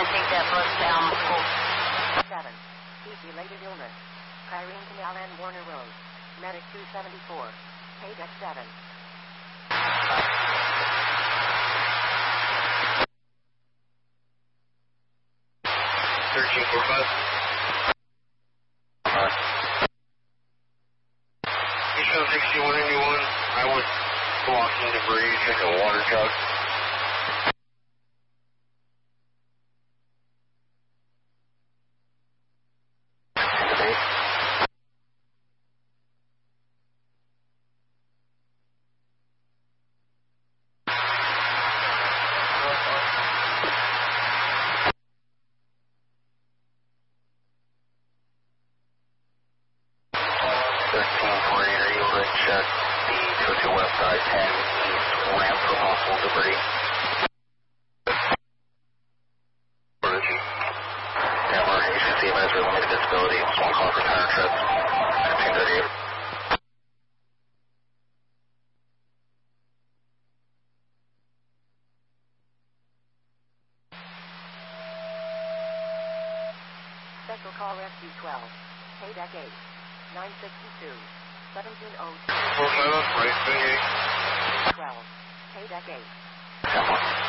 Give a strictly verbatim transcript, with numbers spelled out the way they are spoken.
take that bus down. seven. Heat-related illness. Kyrene Canal and Warner Road. Medic two seventy-four. Pay deck seven. thirteen forty-five. Uh, Eastern sixty-one eighty-one. I was blocking debris, checking a water jug. thirteen forty, are you able to check the two two west side ten east ramp for possible debris? Yeah, we're H C C advisory limited visibility, small call for tire treads, fifteen thirty-eight. Special call rescue twelve. Pay deck eight. nine sixty-two. seventeen oh two. four five, right, thirty-eight. twelve. Pay deck eight. ten one.